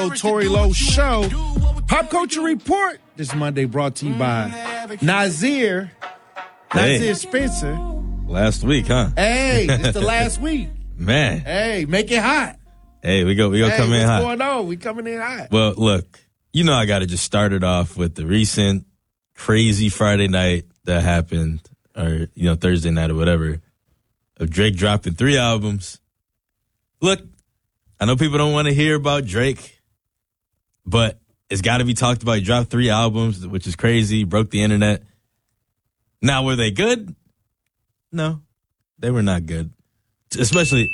Lowe, Tory Lowe Show. Pop Culture Report this Monday brought to you by Nazir Spencer. Last week, huh? Hey, it's the last week. Man. Hey, make it hot. Hey, we go come in hot. What's going on? We coming in hot. Well, look, I got to just start it off with the recent crazy Friday night that happened, or, Thursday night or whatever, of Drake dropping 3 albums. Look, I know people don't want to hear about Drake, but it's got to be talked about. He dropped 3 albums, which is crazy, broke the internet. Now, were they good? No, they were not good. Especially,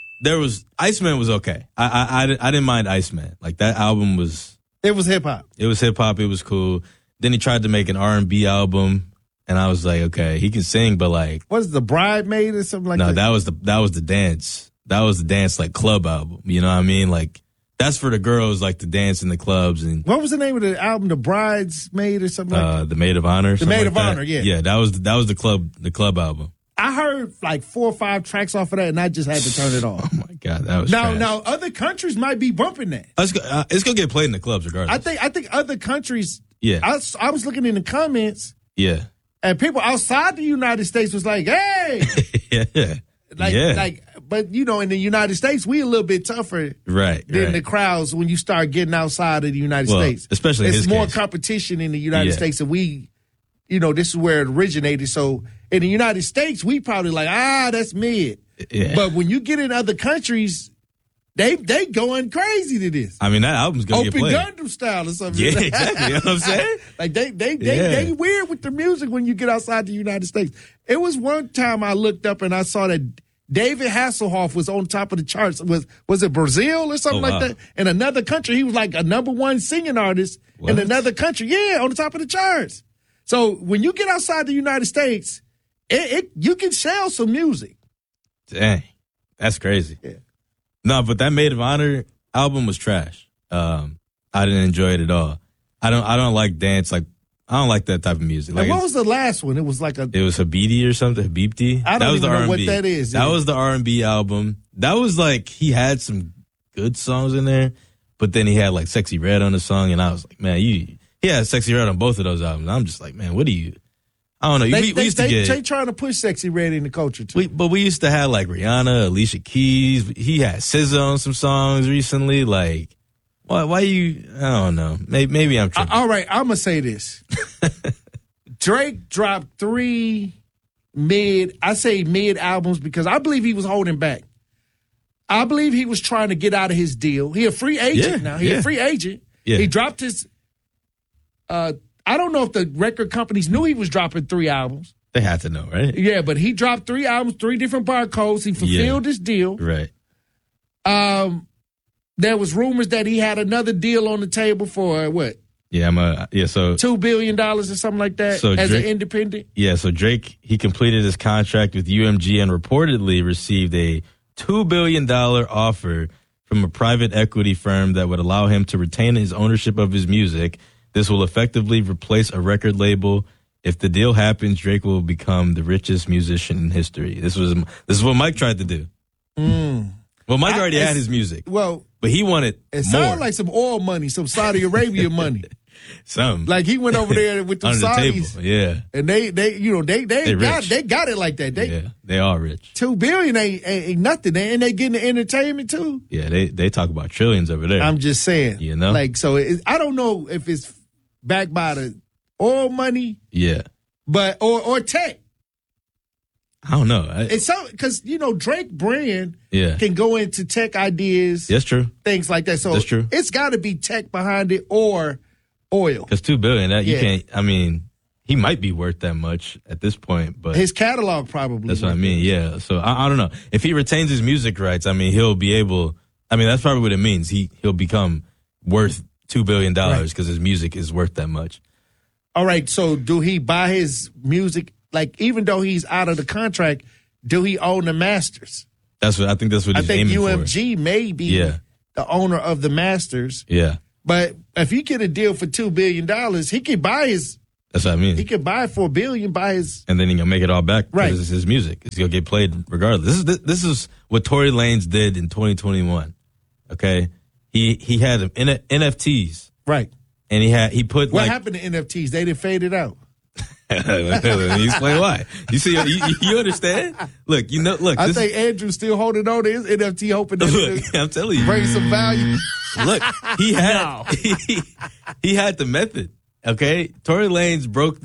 Iceman was okay. I didn't mind Iceman. Like, that album was... It was hip-hop. It was hip-hop. It was cool. Then he tried to make an R&B album, and I was like, okay, he can sing, but like... What is the Bridesmaid or something like that? No, that was the dance. That was the dance, like, club album. You know what I mean? Like, that's for the girls, like, to dance in the clubs. And what was the name of the album? The Bridesmaid or something like that? The Maid of Honor. The Maid of Honor, yeah. Yeah, that was the club album. I heard like 4 or 5 tracks off of that, and I just had to turn it off. Oh my God, that was now other countries might be bumping that. It's gonna get played in the clubs regardless. I think other countries. Yeah, I was looking in the comments. Yeah, and people outside the United States was like, "Hey, yeah, but in the United States, we a little bit tougher, right? Than the crowds when you start getting outside of the United States, especially it's more competition in the United States, and we, this is where it originated, so. In the United States, we probably like, that's mid. Yeah. But when you get in other countries, they going crazy to this. I mean, that album's going to get played. Open Gundam style or something. Yeah, exactly. You know what I'm saying? Like, they weird with the music when you get outside the United States. It was one time I looked up and I saw that David Hasselhoff was on top of the charts. Was it Brazil or something like that? In another country, he was like a #1 singing artist in another country. Yeah, on the top of the charts. So when you get outside the United States... you can sell some music. Dang, that's crazy. Yeah. No, but that Maid of Honor album was trash. I didn't enjoy it at all. I don't like dance. Like, I don't like that type of music. Like, what was the last one? It was like it was Habibti or something. Habibti. I don't even know what that is. That was the R&B album. That was like, he had some good songs in there, but then he had like Sexy Red on the song, and I was like, man, he had Sexy Red on both of those albums. I'm just like, man, what are you? I don't know. We used to get... They trying to push Sexy Red in the culture, too. But we used to have, like, Rihanna, Alicia Keys. He had SZA on some songs recently. Like, why you... I don't know. Maybe I'm tripping. All right, I'm going to say this. Drake dropped 3 mid albums because I believe he was holding back. I believe he was trying to get out of his deal. He a free agent now. He a free agent. Yeah. He dropped his... I don't know if the record companies knew he was dropping 3 albums. They had to know, right? Yeah, but he dropped 3 albums, 3 different barcodes. He fulfilled his deal. Right. There was rumors that he had another deal on the table for what? Yeah, so $2 billion or something like that as an independent. Yeah, so Drake, he completed his contract with UMG and reportedly received a $2 billion offer from a private equity firm that would allow him to retain his ownership of his music. This will effectively replace a record label. If the deal happens, Drake will become the richest musician in history. This is what Mike tried to do. Well, Mike already had his music. Well, but he wanted it more. sounded like some oil money, some Saudi Arabia money. Some like he went over there with the Saudis. The table. Yeah, and they got it like that. They are rich. $2 billion ain't nothing, and they getting the entertainment too. Yeah, they talk about trillions over there. I'm just saying, like so. I don't know if it's backed by the oil money, but or tech. I don't know. It's so because Drake brand can go into tech ideas. That's true. Things like that. So that's true. It's got to be tech behind it or oil. Because $2 billion, you can't. I mean, he might be worth that much at this point, but his catalog probably. That's what I mean. Yeah. So I don't know if he retains his music rights. I mean, he'll be able. I mean, that's probably what it means. He'll become worth $2 billion because his music is worth that much. All right. So do he buy his music? Like, even though he's out of the contract, do he own the masters? I think that's what he's aiming for. I think UMG may be the owner of the masters. Yeah. But if you get a deal for $2 billion, he can buy his. That's what I mean. He could buy $4 billion, buy his. And then he'll make it all back. Right. Because it's his music. It's going to get played regardless. This is what Tory Lanez did in 2021. Okay. he had them NFTs. Right. And he put what happened to NFTs? They didn't fade it out. Let me explain why. You see, you understand? Look, I think Andrew's still holding on to his NFT, hoping that I'm telling you, bring some value. Look, he had the method. Okay, Tory Lanez broke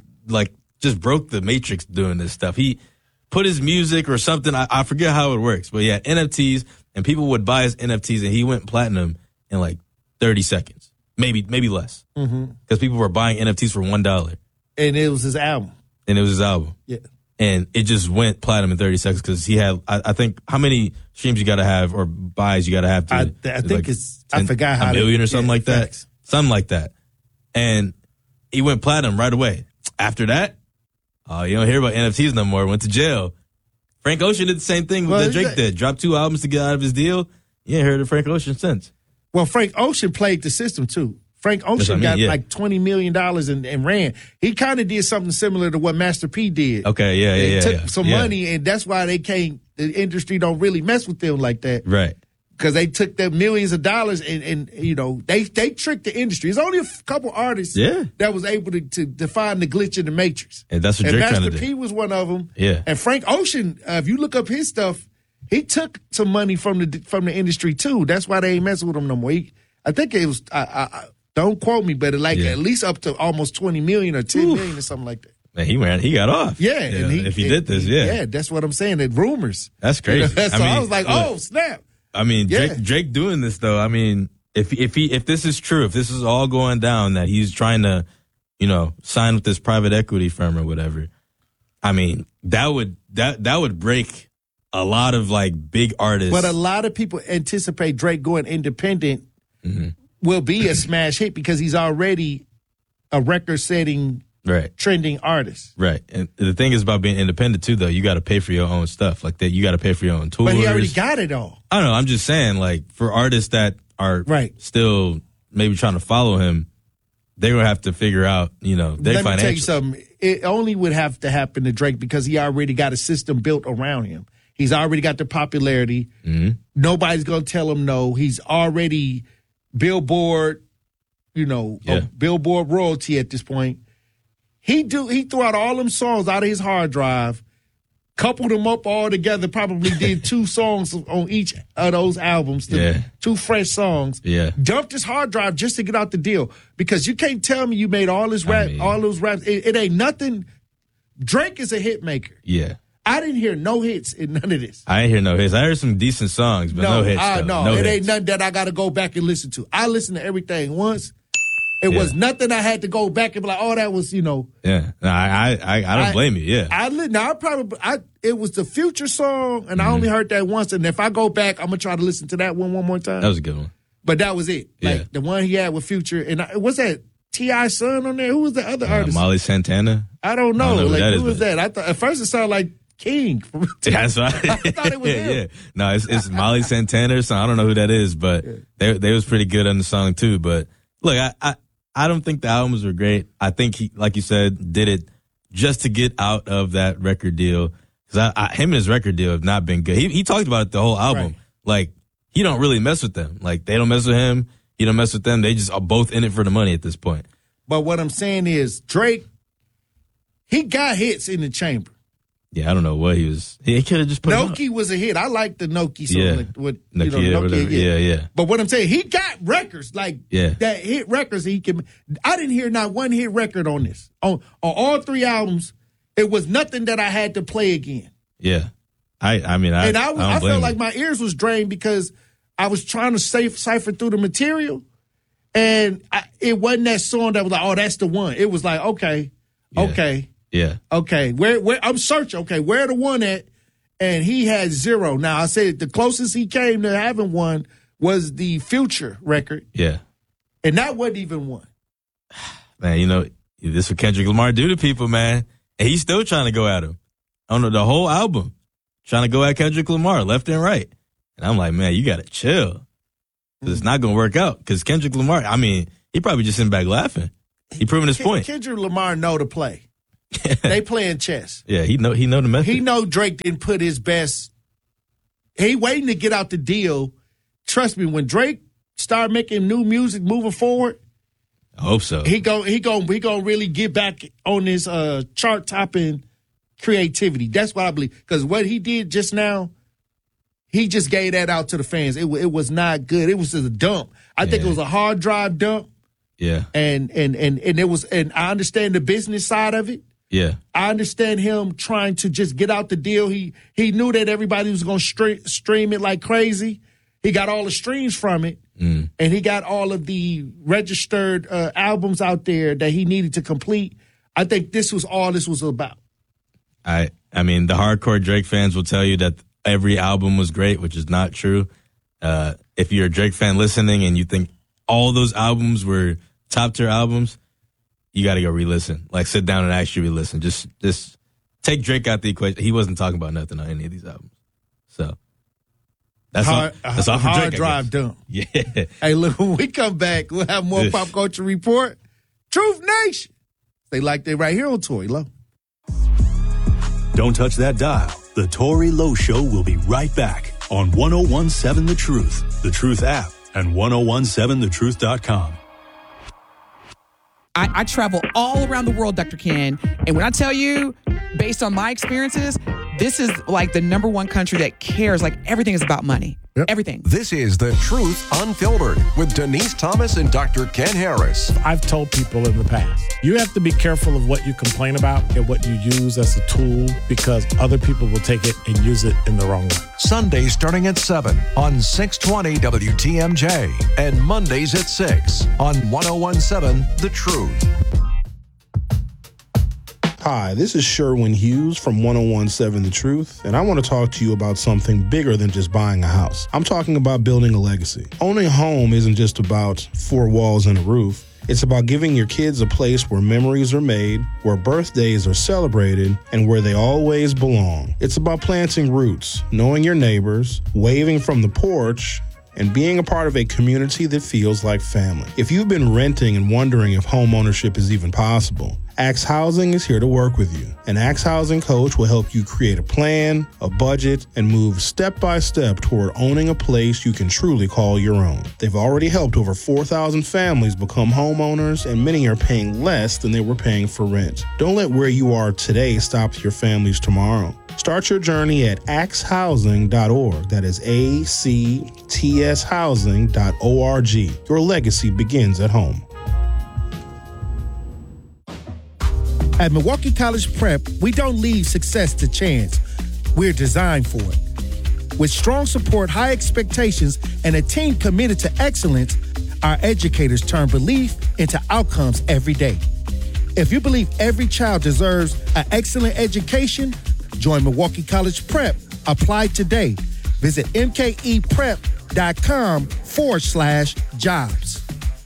just broke the matrix doing this stuff. He put his music or something. I forget how it works, but yeah, NFTs, and people would buy his NFTs, and he went platinum in like 30 seconds, maybe less, because people were buying NFTs for $1. And it was his album. Yeah. And it just went platinum in 30 seconds because he had, I think, how many streams you got to have or buys you got to have to? I think it's, I forgot how. $1 million or something like that. Facts. Something like that. And he went platinum right away. After that, you don't hear about NFTs no more. Went to jail. Frank Ocean did the same thing that Drake did. Dropped 2 albums to get out of his deal. You ain't heard of Frank Ocean since. Well, Frank Ocean played the system too. Frank Ocean got like $20 million and ran. He kind of did something similar to what Master P did. Okay, yeah. Took some money, and that's why the industry don't really mess with them like that. Right. Because they took their millions of dollars and they tricked the industry. It's only a couple artists that was able to define the glitch in the matrix. And that's what Drake trying to do. Master P was one of them. Yeah. And Frank Ocean, if you look up his stuff, he took some money from the industry too. That's why they ain't messing with him no more. I think it was don't quote me, but at least up to almost 20 million or 10 million or something like that. Man, he got off. Yeah, and if he did this, yeah, that's what I'm saying. The rumors. That's crazy. So I was like, oh snap. I mean, Drake doing this though. I mean, if this is true, if this is all going down, that he's trying to, sign with this private equity firm or whatever. I mean, that would break a lot of like big artists. But a lot of people anticipate Drake going independent will be a smash hit because he's already a record-setting, trending artist. Right. And the thing is about being independent, too, though, you got to pay for your own stuff. Like that, you got to pay for your own tours. But he already got it all. I don't know. I'm just saying, like, for artists that are still maybe trying to follow him, they're going to have to figure out, their financials. Let me tell you something. It only would have to happen to Drake because he already got a system built around him. He's already got the popularity. Nobody's going to tell him no. He's already Billboard, Billboard royalty at this point. He threw out all them songs out of his hard drive, coupled them up all together, probably did 2 songs on each of those albums, 2 fresh songs. Yeah. Dumped his hard drive just to get out the deal. Because you can't tell me you made all this all those raps. It ain't nothing. Drake is a hit maker. Yeah. I didn't hear no hits in none of this. I didn't hear no hits. I heard some decent songs, but no hits. No, it ain't nothing that I got to go back and listen to. I listened to everything once. It was nothing I had to go back and be like, oh, that was, Yeah. No, I don't blame you. Yeah. It was the Future song, and I only heard that once. And if I go back, I'm gonna try to listen to that one more time. That was a good one. But that was it. Like the one he had with Future, and what's that? T.I. son on there? Who was the other artist? Molly Santana. I don't know. Who was that? I thought at first it sounded like King. That's right. I thought it was him. Yeah. No, it's Molly Santana or something. I don't know who that is, but they was pretty good on the song too. But look, I don't think the albums were great. I think he, like you said, did it just to get out of that record deal. Because him and his record deal have not been good. He talked about it the whole album. Right. Like, he don't really mess with them. Like, they don't mess with him. He don't mess with them. They just are both in it for the money at this point. But what I'm saying is, Drake, he got hits in the chamber. Yeah, I don't know what he was. He could have just put Noki was a hit. I like the Noki song. Yeah. With Nokia, yeah. But what I'm saying, he got records that hit records. I didn't hear not one hit record on this. On all 3 albums, it was nothing that I had to play again. Yeah, I felt like my ears was drained because I was trying to cipher through the material, and it wasn't that song that was like, oh, that's the one. It was like, okay. Yeah. Okay. Where I'm searching. Okay, where the one at? And he had 0. Now I said the closest he came to having one was the Future record. Yeah. And that wasn't even one. Man, this is what Kendrick Lamar do to people, man. And he's still trying to go at him. On the whole album. Trying to go at Kendrick Lamar left and right. And I'm like, man, you gotta chill. Because it's not gonna work out. Because Kendrick Lamar, I mean, he probably just sitting back laughing. He proving his point. Kendrick Lamar know to play. They playing chess. Yeah, he know the method. He know Drake didn't put his best. He waiting to get out the deal. Trust me, when Drake start making new music moving forward, I hope so. he gonna really get back on his chart topping creativity. That's what I believe. Because what he did just now, he just gave that out to the fans. It was not good. It was just a dump. I think it was a hard drive dump. Yeah. And it was, and I understand the business side of it. Yeah. I understand him trying to just get out the deal. He knew that everybody was going to stream it like crazy. He got all the streams from it, and he got all of the registered albums out there that he needed to complete. I think this was all this was about. I mean, the hardcore Drake fans will tell you that every album was great, which is not true. If you're a Drake fan listening and you think all those albums were top tier albums, you got to go re-listen. Like, sit down and actually re-listen. Just take Drake out the equation. He wasn't talking about nothing on any of these albums. So that's all for hard Drake. Drive dump. Yeah. Hey, look, when we come back, we'll have more Pop Culture Report. Truth Nation. They like they right here on Tory Lowe. Don't touch that dial. The Tory Lowe Show will be right back on 1017 The Truth app, and 1017thetruth.com. I travel all around the world, Dr. Ken, and when I tell you, based on my experiences, this is like the number one country that cares. Like, everything is about money. Yep. Everything. This is The Truth Unfiltered with Denise Thomas and Dr. Ken Harris. I've told people in the past, you have to be careful of what you complain about and what you use as a tool, because other people will take it and use it in the wrong way. Sundays starting at 7 on 620 WTMJ and Mondays at 6 on 1017 The Truth. Hi, this is Sherwin Hughes from 1017 The Truth, and I want to talk to you about something bigger than just buying a house. I'm talking about building a legacy. Owning a home isn't just about four walls and a roof. It's about giving your kids a place where memories are made, where birthdays are celebrated, and where they always belong. It's about planting roots, knowing your neighbors, waving from the porch, and being a part of a community that feels like family. If you've been renting and wondering if home ownership is even possible, Axe Housing is here to work with you. An Axe Housing coach will help you create a plan, a budget, and move step by step toward owning a place you can truly call your own. They've already helped over 4,000 families become homeowners, and many are paying less than they were paying for rent. Don't let where you are today stop your family's tomorrow. Start your journey at axehousing.org. That is ACTS housing.org. Your legacy begins at home. At Milwaukee College Prep, we don't leave success to chance. We're designed for it. With strong support, high expectations, and a team committed to excellence, our educators turn belief into outcomes every day. If you believe every child deserves an excellent education, join Milwaukee College Prep. Apply today. Visit mkeprep.com/jobs.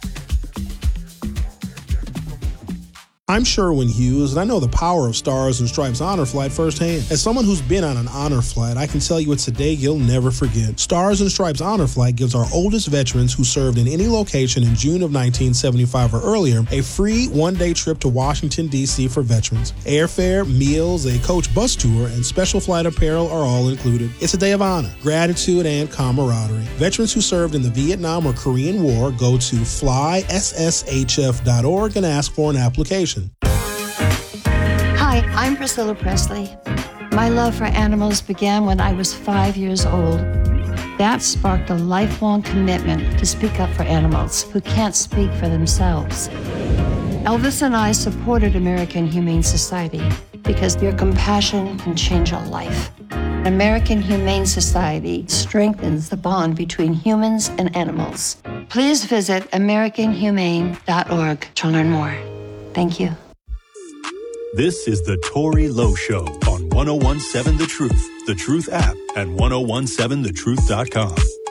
I'm Sherwin Hughes, and I know the power of Stars and Stripes Honor Flight firsthand. As someone who's been on an honor flight, I can tell you it's a day you'll never forget. Stars and Stripes Honor Flight gives our oldest veterans who served in any location in June of 1975 or earlier a free one-day trip to Washington, D.C. for veterans. Airfare, meals, a coach bus tour, and special flight apparel are all included. It's a day of honor, gratitude, and camaraderie. Veterans who served in the Vietnam or Korean War go to flySSHF.org and ask for an application. Hi, I'm Priscilla Presley. My love for animals began when I was 5 years old. That sparked a lifelong commitment to speak up for animals who can't speak for themselves. Elvis and I supported American Humane Society because your compassion can change a life. American Humane Society strengthens the bond between humans and animals. Please visit AmericanHumane.org to learn more. Thank you. This is the Tory Lowe Show on 1017 The Truth app, and 1017thetruth.com.